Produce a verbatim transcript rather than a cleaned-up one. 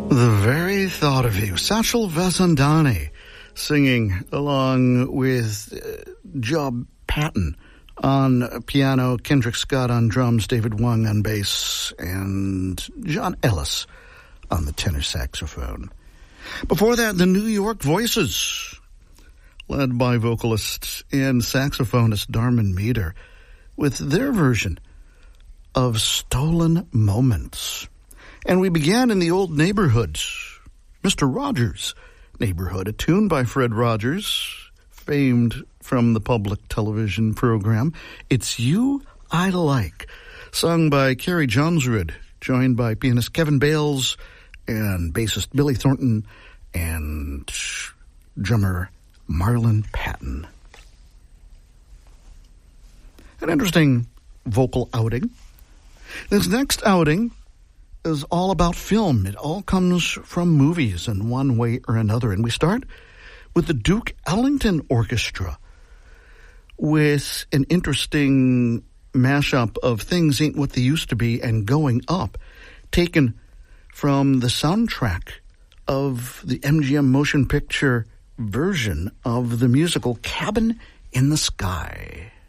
The very thought of you. Satchel Vasandani singing along with uh, Job Patton on piano, Kendrick Scott on drums, David Wong on bass, and John Ellis on the tenor saxophone. Before that, the New York Voices, led by vocalist and saxophonist Darman Meter, with their version of Stolen Moments. And we began in the old neighborhood, Mister Rogers' Neighborhood, a tune by Fred Rogers, famed from the public television program It's You I Like, sung by Kerry Johnsrud, joined by pianist Kevin Bales and bassist Billy Thornton and drummer Marlon Patton. An interesting vocal outing. This next outing is all about film. It all comes from movies in one way or another. And we start with the Duke Ellington Orchestra with an interesting mashup of Things Ain't What They Used to Be and Going Up, taken from the soundtrack of the M G M motion picture version of the musical Cabin in the Sky.